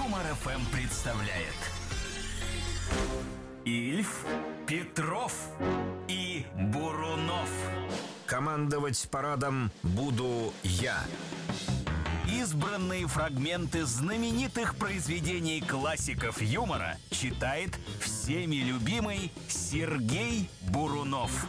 Юмор ФМ представляет Ильф, Петров и Бурунов. Командовать парадом буду я. Избранные фрагменты знаменитых произведений классиков юмора читает всеми любимый Сергей Бурунов.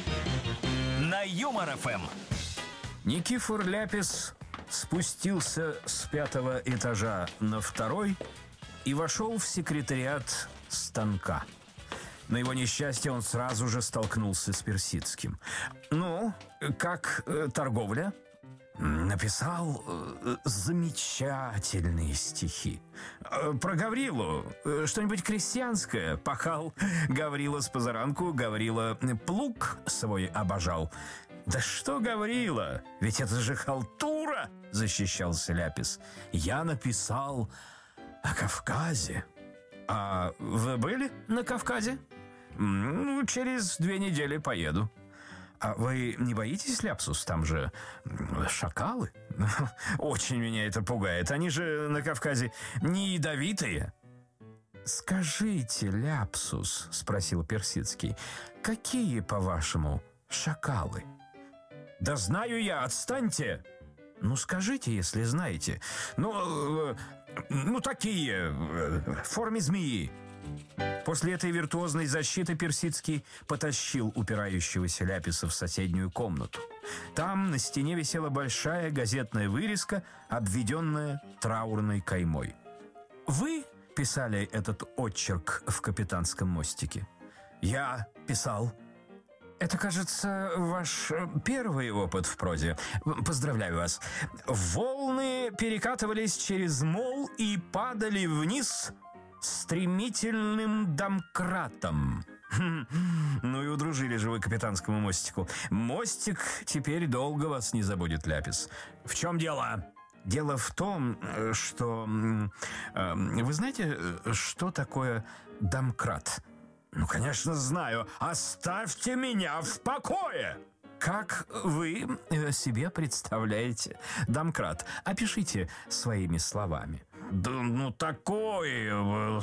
На Юмор ФМ. Никифор Ляпис спустился с 5-го этажа на 2-й и вошел в секретариат станка. На его несчастье он сразу же столкнулся с Персидским. «Ну, как торговля?» Написал замечательные стихи. Про Гаврилу что-нибудь крестьянское. Пахал Гаврила с позаранку, Гаврила плуг свой обожал. «Да что Гаврила? Ведь это же халтура!» — защищался Ляпис. «Я написал о Кавказе». «А вы были на Кавказе?» «Ну, через 2 недели поеду». «А вы не боитесь, Ляпсус? Там же шакалы». «Очень меня это пугает. Они же на Кавказе не ядовитые». «Скажите, Ляпсус, — спросил Персидский, — какие, по-вашему, шакалы?» «Да знаю я, отстаньте!» «Ну, скажите, если знаете. Ну, такие, в форме змеи». После этой виртуозной защиты Персидский потащил упирающегося Ляписа в соседнюю комнату. Там на стене висела большая газетная вырезка, обведенная траурной каймой. «Вы писали этот очерк в Капитанском мостике?» «Я писал». «Это, кажется, ваш первый опыт в прозе. Поздравляю вас. Волны перекатывались через мол и падали вниз стремительным домкратом». Ну и удружили же вы Капитанскому мостику. Мостик теперь долго вас не забудет, Ляпис. В чем дело? Дело в том, что... Вы знаете, что такое домкрат? «Ну, конечно, знаю. Оставьте меня в покое!» Как вы себе представляете домкрат? Опишите своими словами. «Да, ну, такой...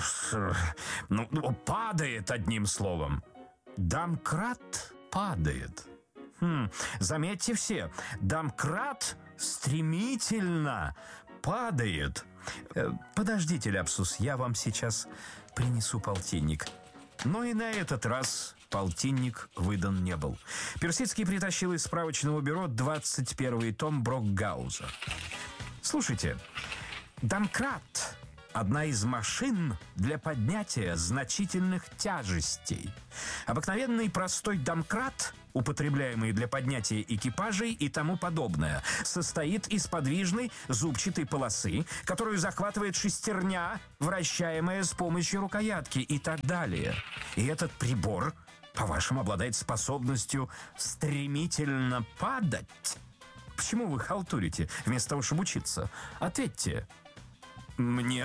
падает, одним словом». Домкрат падает. Заметьте все, домкрат стремительно падает. Подождите, Ляпсус, я вам сейчас принесу полтинник. Но и на этот раз полтинник выдан не был. Персидский притащил из справочного бюро 21-й том Брокгауза. Слушайте, домкрат – одна из машин для поднятия значительных тяжестей. Обыкновенный простой домкрат, употребляемый для поднятия экипажей и тому подобное, состоит из подвижной зубчатой полосы, которую захватывает шестерня, вращаемая с помощью рукоятки и так далее. И этот прибор, по-вашему, обладает способностью стремительно падать? Почему вы халтурите, вместо того, чтобы учиться? Ответьте. Мне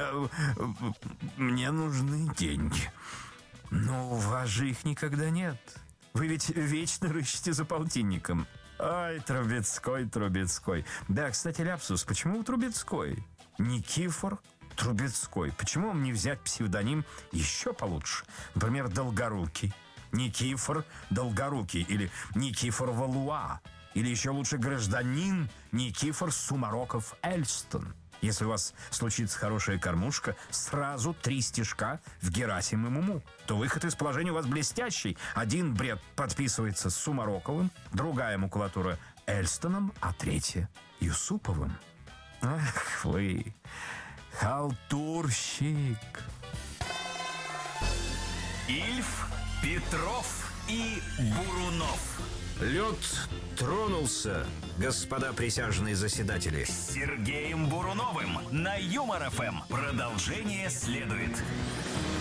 нужны деньги. Но у вас же их никогда нет. Вы ведь вечно рыщете за полтинником. Ай, Трубецкой. Да, кстати, Ляпсус, почему вы Трубецкой? Никифор Трубецкой. Почему вам не взять псевдоним еще получше? Например, Долгорукий. Никифор Долгорукий. Или Никифор Валуа. Или еще лучше гражданин Никифор Сумароков-Эльстон. Если у вас случится хорошая кормушка, сразу 3 стишка в Герасимову, то выход из положения у вас блестящий. Один бред подписывается Сумароковым, другая макулатура Эльстоном, а 3 Юсуповым. Ах вы, халтурщик. Ильф, Петров и Бурунов. Лед тронулся, господа присяжные заседатели. С Сергеем Буруновым на Юмор ФМ. Продолжение следует.